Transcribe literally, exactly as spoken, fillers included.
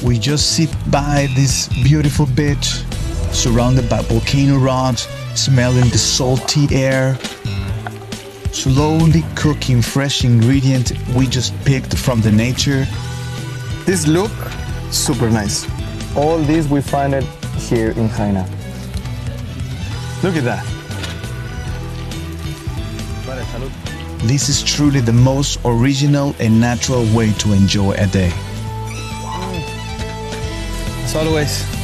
We just sit by this beautiful beach, surrounded by volcano rocks, smelling the salty air, slowly cooking fresh ingredients we just picked from the nature. This look, super nice. All this we find it here in Jaina. Look at that. This is truly the most original and natural way to enjoy a day. As always,